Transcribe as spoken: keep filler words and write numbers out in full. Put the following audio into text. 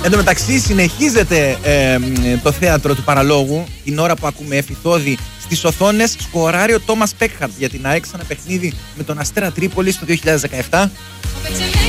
Εν τω μεταξύ συνεχίζεται ε, το θέατρο του παραλόγου την ώρα που ακούμε εφηθόδη στις οθόνες. Σκοράρει ο Τόμας Πέκχαρτ για την ΑΕΚ σε ένα παιχνίδι με τον Αστέρα Τρίπολης το δύο χιλιάδες δεκαεπτά.